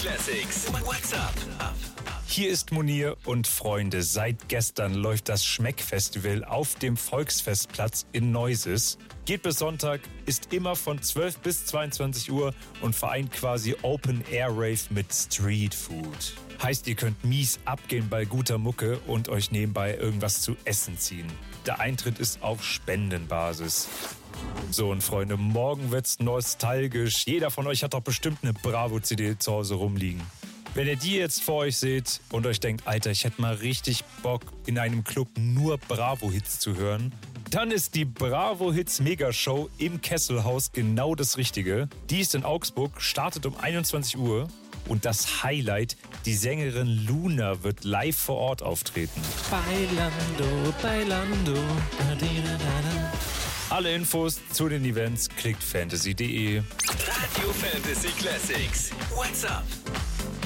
Classics. What's up? Hier ist Munir und Freunde. Seit gestern läuft das Schmeck-Festival auf dem Volksfestplatz in Neuses. Geht bis Sonntag, ist immer von 12 bis 22 Uhr und vereint quasi Open-Air-Rave mit Street-Food. Heißt, ihr könnt mies abgehen bei guter Mucke und euch nebenbei irgendwas zu essen ziehen. Der Eintritt ist auf Spendenbasis. So, und Freunde, morgen wird's nostalgisch. Jeder von euch hat doch bestimmt eine Bravo-CD zu Hause rumliegen. Wenn ihr die jetzt vor euch seht und euch denkt, Alter, ich hätte mal richtig Bock, in einem Club nur Bravo-Hits zu hören, dann ist die Bravo-Hits-Megashow im Kesselhaus genau das Richtige. Die ist in Augsburg, startet um 21 Uhr. Und das Highlight, die Sängerin Luna wird live vor Ort auftreten. Bailando, bailando. Alle Infos zu den Events kriegt fantasy.de. Radio Fantasy Classics. What's up?